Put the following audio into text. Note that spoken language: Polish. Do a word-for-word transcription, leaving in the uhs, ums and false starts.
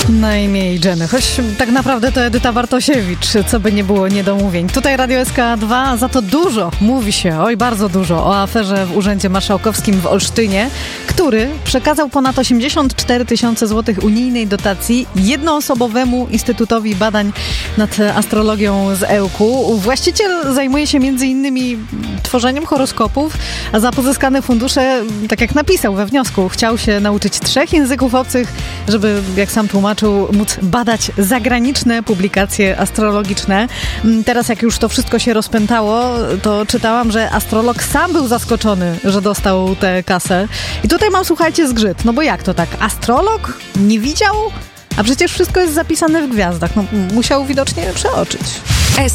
Na imię Jenny, choć tak naprawdę to Edyta Bartosiewicz, co by nie było niedomówień. Tutaj Radio S K dwa, za to dużo mówi się, oj bardzo dużo, o aferze w Urzędzie Marszałkowskim w Olsztynie, który przekazał ponad osiemdziesiąt cztery tysiące złotych unijnej dotacji jednoosobowemu Instytutowi Badań nad Astrologią z Ełku. Właściciel zajmuje się między innymi tworzeniem horoskopów, a za pozyskane fundusze, tak jak napisał we wniosku, chciał się nauczyć trzech języków obcych, żeby, jak sam tłumaczył, móc badać zagraniczne publikacje astrologiczne. Teraz jak już to wszystko się rozpętało, to czytałam, że astrolog sam był zaskoczony, że dostał tę kasę. I tutaj mam, słuchajcie, zgrzyt. No bo jak to tak? Astrolog nie widział? A przecież wszystko jest zapisane w gwiazdach. No, musiał widocznie przeoczyć.